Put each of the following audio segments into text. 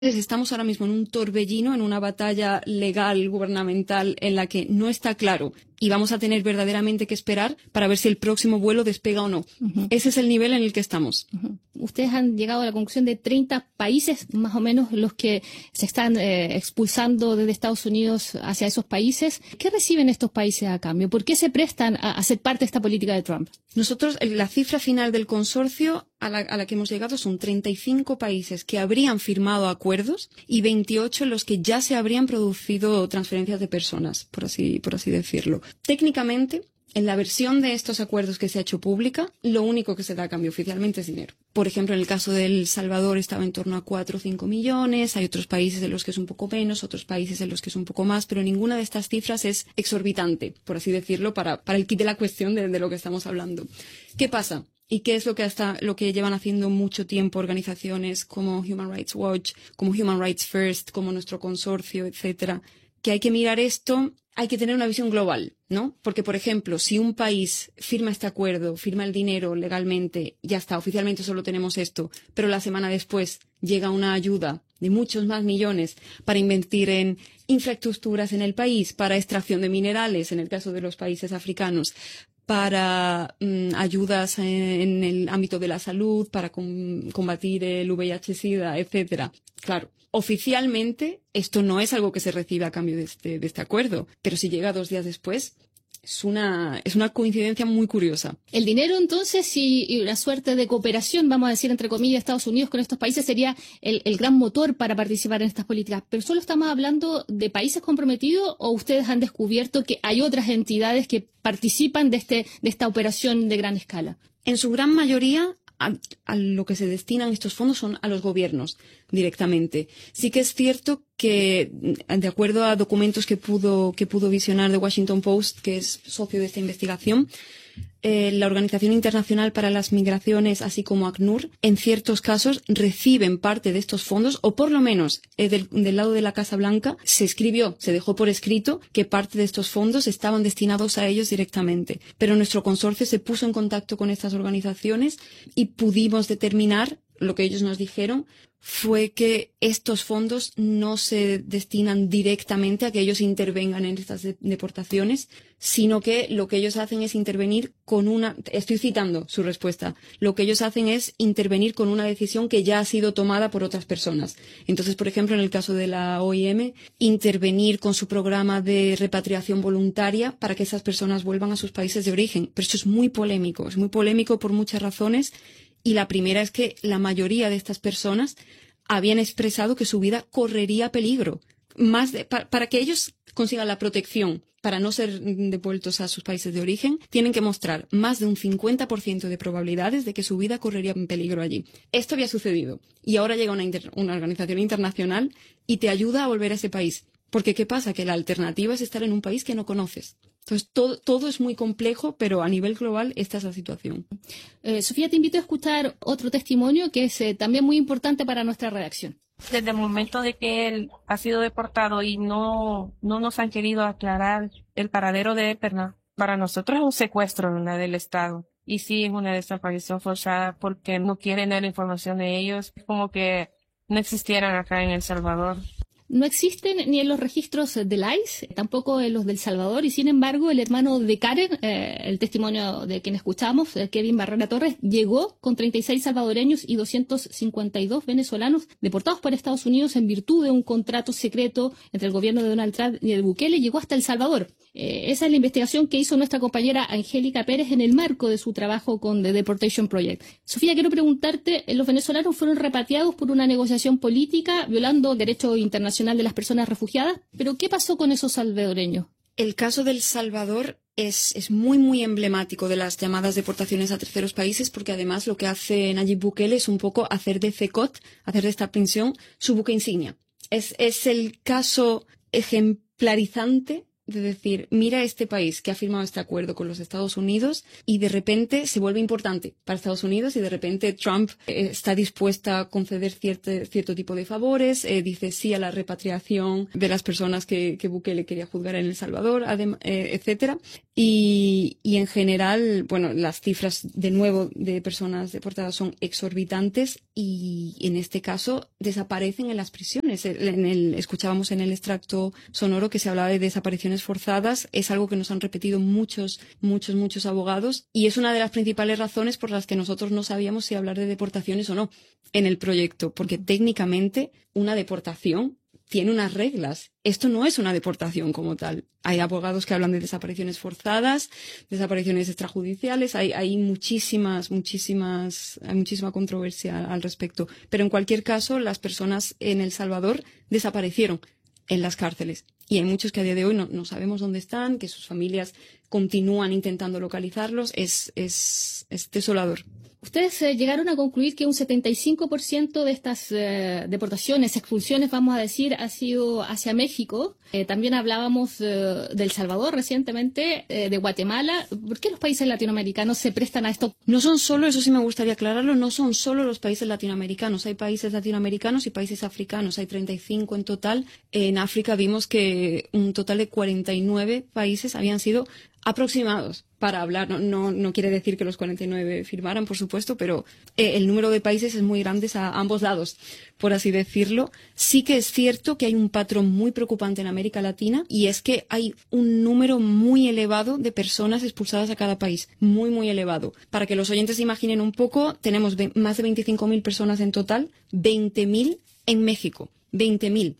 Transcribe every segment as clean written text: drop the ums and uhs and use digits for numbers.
Estamos ahora mismo en un torbellino, en una batalla legal, gubernamental, en la que no está claro y vamos a tener verdaderamente que esperar para ver si el próximo vuelo despega o no. Ese es el nivel en el que estamos. Ustedes han llegado a la conclusión de 30 países, más o menos, los que se están expulsando desde Estados Unidos hacia esos países. ¿Qué reciben estos países a cambio? ¿Por qué se prestan a ser parte de esta política de Trump? Nosotros, la cifra final del consorcio a la que hemos llegado son 35 países que habrían firmado acuerdos y 28 en los que ya se habrían producido transferencias de personas, por así decirlo. Técnicamente, en la versión de estos acuerdos que se ha hecho pública, lo único que se da a cambio oficialmente es dinero. Por ejemplo, en el caso de El Salvador estaba en torno a 4 o 5 millones, hay otros países en los que es un poco menos, otros países en los que es un poco más, pero ninguna de estas cifras es exorbitante, por así decirlo, para el kit de la cuestión de lo que estamos hablando. ¿Qué pasa? ¿Y qué es lo que llevan haciendo mucho tiempo organizaciones como Human Rights Watch, como Human Rights First, como nuestro consorcio, etcétera? Que hay que mirar esto, hay que tener una visión global, ¿no? Porque, por ejemplo, si un país firma este acuerdo, firma el dinero legalmente, ya está, oficialmente solo tenemos esto, pero la semana después llega una ayuda de muchos más millones para invertir en infraestructuras en el país, para extracción de minerales, en el caso de los países africanos, para ayudas en el ámbito de la salud, para combatir el VIH-Sida, etcétera. Claro, oficialmente esto no es algo que se recibe a cambio de este acuerdo, pero si llega 2 días después, es una coincidencia muy curiosa. El dinero, entonces, y la suerte de cooperación, vamos a decir, entre comillas, Estados Unidos con estos países sería el gran motor para participar en estas políticas. ¿Pero solo estamos hablando de países comprometidos o ustedes han descubierto que hay otras entidades que participan de esta operación de gran escala? En su gran mayoría, a lo que se destinan estos fondos son a los gobiernos directamente. Sí que es cierto que, de acuerdo a documentos que pudo visionar The Washington Post, que es socio de esta investigación, la Organización Internacional para las Migraciones, así como ACNUR, en ciertos casos reciben parte de estos fondos, o por lo menos del lado de la Casa Blanca se dejó por escrito que parte de estos fondos estaban destinados a ellos directamente. Pero nuestro consorcio se puso en contacto con estas organizaciones y pudimos determinar, lo que ellos nos dijeron fue que estos fondos no se destinan directamente a que ellos intervengan en estas deportaciones, sino que lo que ellos hacen es intervenir estoy citando su respuesta, lo que ellos hacen es intervenir con una decisión que ya ha sido tomada por otras personas. Entonces, por ejemplo, en el caso de la OIM, intervenir con su programa de repatriación voluntaria para que esas personas vuelvan a sus países de origen. Pero esto es muy polémico por muchas razones. Y la primera es que la mayoría de estas personas habían expresado que su vida correría peligro. Para que ellos consigan la protección para no ser devueltos a sus países de origen, tienen que mostrar más de un 50% de probabilidades de que su vida correría en peligro allí. Esto había sucedido y ahora llega una organización internacional y te ayuda a volver a ese país. Porque ¿qué pasa? Que la alternativa es estar en un país que no conoces. Entonces, todo es muy complejo, pero a nivel global esta es la situación. Sofía, te invito a escuchar otro testimonio que es también muy importante para nuestra redacción. Desde el momento de que él ha sido deportado y no nos han querido aclarar el paradero de Eperna, para nosotros es un secuestro del Estado. Y sí, es una desaparición forzada porque no quieren dar información de ellos. Es como que no existieran acá en El Salvador. No existen ni en los registros del ICE, tampoco en los del Salvador, y sin embargo el hermano de Karen, el testimonio de quien escuchamos, Kevin Barrera Torres, llegó con 36 salvadoreños y 252 venezolanos deportados por Estados Unidos en virtud de un contrato secreto entre el gobierno de Donald Trump y de Bukele, llegó hasta El Salvador. Esa es la investigación que hizo nuestra compañera Angélica Pérez en el marco de su trabajo con The Deportation Project. Sofía, quiero preguntarte, los venezolanos fueron repatriados por una negociación política violando el derecho internacional de las personas refugiadas, pero ¿qué pasó con esos salvadoreños? El caso de El Salvador es muy emblemático de las llamadas deportaciones a terceros países, porque además lo que hace Nayib Bukele es un poco hacer de CECOT, hacer de esta prisión, su buque insignia. Es el caso ejemplarizante de decir, mira este país que ha firmado este acuerdo con los Estados Unidos y de repente se vuelve importante para Estados Unidos y de repente Trump está dispuesta a conceder cierto tipo de favores, dice sí a la repatriación de las personas que Bukele quería juzgar en El Salvador, etcétera. Y en general, bueno, las cifras de nuevo de personas deportadas son exorbitantes y en este caso desaparecen en las prisiones. Escuchábamos en el extracto sonoro que se hablaba de desapariciones forzadas. Es algo que nos han repetido muchos abogados y es una de las principales razones por las que nosotros no sabíamos si hablar de deportaciones o no en el proyecto, porque técnicamente una deportación tiene unas reglas. Esto no es una deportación como tal. Hay abogados que hablan de desapariciones forzadas, desapariciones extrajudiciales, hay muchísima controversia al respecto. Pero en cualquier caso, las personas en El Salvador desaparecieron en las cárceles. Y hay muchos que a día de hoy no sabemos dónde están, que sus familias continúan intentando localizarlos. Es desolador. Ustedes llegaron a concluir que un 75% de estas deportaciones, expulsiones, vamos a decir, ha sido hacia México. También hablábamos de El Salvador recientemente, de Guatemala. ¿Por qué los países latinoamericanos se prestan a esto? No son solo, eso sí me gustaría aclararlo, no son solo los países latinoamericanos. Hay países latinoamericanos y países africanos. Hay 35 en total. En África vimos que un total de 49 países habían sido aproximados para hablar. No quiere decir que los 49 firmaran, por supuesto, pero el número de países es muy grande a ambos lados, por así decirlo. Sí que es cierto que hay un patrón muy preocupante en América Latina y es que hay un número muy elevado de personas expulsadas a cada país. Muy elevado. Para que los oyentes se imaginen un poco, tenemos más de 25.000 personas en total, 20.000 en México. 20.000.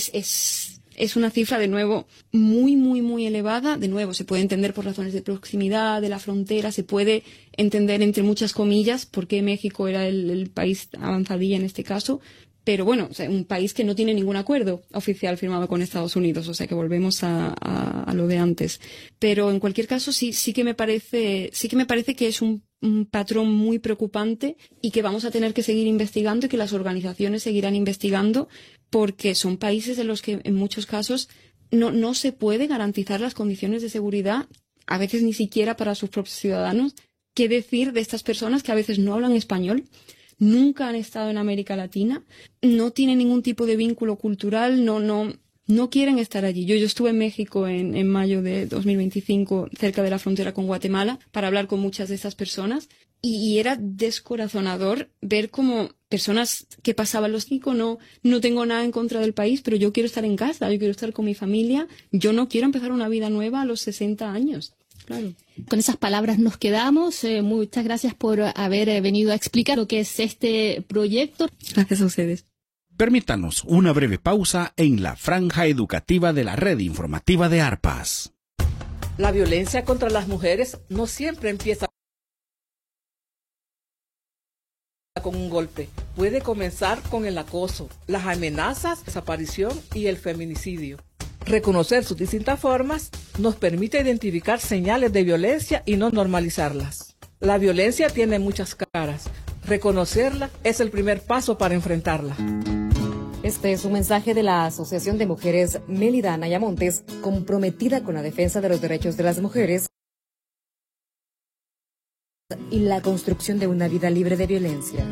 Es una cifra, de nuevo, muy elevada. De nuevo, se puede entender por razones de proximidad, de la frontera, se puede entender entre muchas comillas por qué México era el país avanzadilla en este caso. Pero bueno, o sea, un país que no tiene ningún acuerdo oficial firmado con Estados Unidos, o sea que volvemos a lo de antes. Pero en cualquier caso sí que me parece que es un patrón muy preocupante y que vamos a tener que seguir investigando y que las organizaciones seguirán investigando, porque son países en los que en muchos casos no se puede garantizar las condiciones de seguridad, a veces ni siquiera para sus propios ciudadanos. ¿Qué decir de estas personas que a veces no hablan español? Nunca han estado en América Latina, no tienen ningún tipo de vínculo cultural, no quieren estar allí. Yo estuve en México en mayo de 2025, cerca de la frontera con Guatemala, para hablar con muchas de estas personas, y era descorazonador ver cómo personas que pasaban los cinco, no tengo nada en contra del país, pero yo quiero estar en casa, yo quiero estar con mi familia, yo no quiero empezar una vida nueva a los 60 años. Claro. Con esas palabras nos quedamos. Muchas gracias por haber venido a explicar lo que es este proyecto. Gracias a ustedes. Permítanos una breve pausa en la franja educativa de la red informativa de ARPAS. La violencia contra las mujeres no siempre empieza con un golpe. Puede comenzar con el acoso, las amenazas, desaparición y el feminicidio. Reconocer sus distintas formas nos permite identificar señales de violencia y no normalizarlas. La violencia tiene muchas caras. Reconocerla es el primer paso para enfrentarla. Este es un mensaje de la Asociación de Mujeres Mélida Anaya Montes, comprometida con la defensa de los derechos de las mujeres y la construcción de una vida libre de violencia.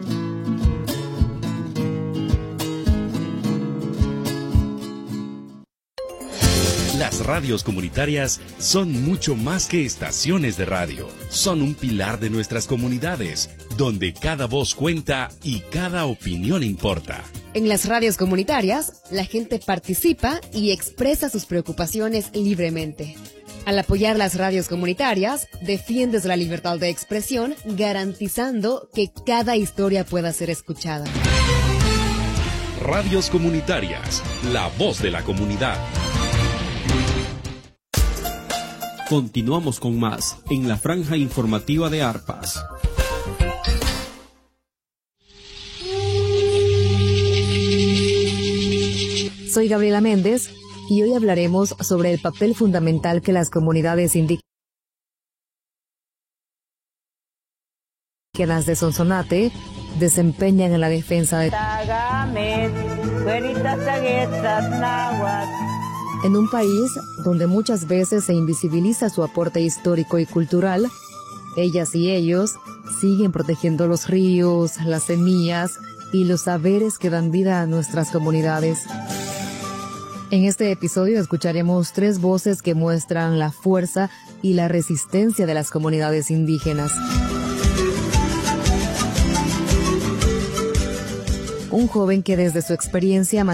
Las radios comunitarias son mucho más que estaciones de radio. Son un pilar de nuestras comunidades, donde cada voz cuenta y cada opinión importa. En las radios comunitarias, la gente participa y expresa sus preocupaciones libremente. Al apoyar las radios comunitarias, defiendes la libertad de expresión, garantizando que cada historia pueda ser escuchada. Radios comunitarias, la voz de la comunidad. Continuamos con más en la franja informativa de ARPAS. Soy Gabriela Méndez y hoy hablaremos sobre el papel fundamental que las comunidades indígenas de Sonsonate desempeñan en la defensa de... En un país donde muchas veces se invisibiliza su aporte histórico y cultural, ellas y ellos siguen protegiendo los ríos, las semillas y los saberes que dan vida a nuestras comunidades. En este episodio escucharemos 3 voces que muestran la fuerza y la resistencia de las comunidades indígenas. Un joven que desde su experiencia